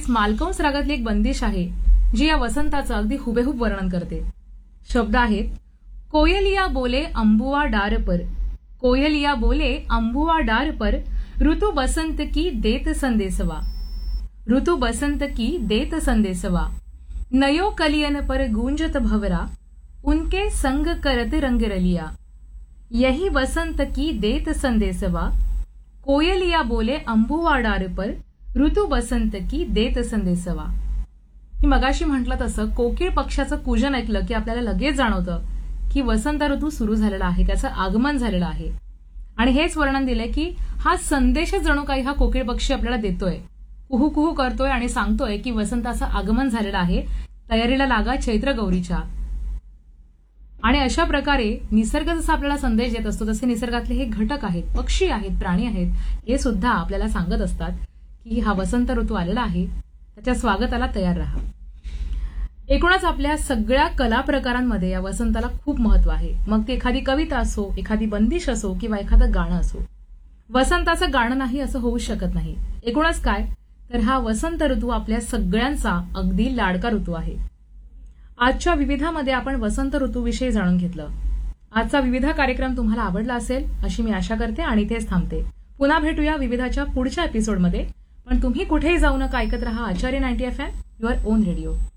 म्हणजेच मालकंस रागातली एक बंदिश आहे जी या वसंताचं अगदी हुबेहूब वर्णन करते. शब्द आहेत, कोयलिया बोले अंबुआ डार पर, कोयलिया बोले अंबुआ डार पर, ऋतु बसंत की देत संदेशवा, ऋतु बसंत की देत संदेशवा, नयो कलियन पर गूंजत भवरा, उनके संग करत रंग रलिया, यही बसंत की देत संदेशवा, कोयलिया बोले अंबुआ डार पर, ऋतु बसंत की देत संदेशवा. मी मगाशी म्हटलं तसं कोकिळ पक्षाचं कूजन ऐकलं की आपल्याला लगेच जाणवतं की वसंत ऋतू सुरू झालेला आहे, त्याचं आगमन झालेलं आहे. आणि हेच वर्णन दिलंय की हा संदेश जणू काही हा कोकिळ पक्षी आपल्याला देतोय, कुहू कुहू करतोय आणि सांगतोय की वसंताचं आगमन झालेलं आहे, तयारीला लागा चैत्र गौरीच्या. आणि अशा प्रकारे निसर्ग जसा आपल्याला संदेश देत असतो तसे निसर्गातले हे घटक आहेत, पक्षी आहेत, प्राणी आहेत, हे सुद्धा आपल्याला सांगत असतात की हा वसंत ऋतू आलेला आहे, त्याच्या स्वागताला तयार राहा. एकूणच आपल्या सगळ्या कला प्रकारांमध्ये या वसंताला खूप महत्व आहे. मग ती एखादी कविता असो, एखादी बंदिश असो किंवा एखादं गाणं असो, वसंताचं गाणं नाही असं होऊ शकत नाही. एकूणच काय तर हा वसंत ऋतू आपल्या सगळ्यांचा अगदी लाडका ऋतू आहे. आजच्या विविधामध्ये आपण वसंत ऋतूविषयी जाणून घेतलं. आजचा विविधा कार्यक्रम तुम्हाला आवडला असेल अशी मी आशा करते आणि इथेच थांबते. पुन्हा भेटूया विविधाच्या पुढच्या एपिसोडमध्ये. पण तुम्ही कुठेही जाऊ नका, ऐकत रहा आचार्य 90 FM, युअर ओन रेडिओ.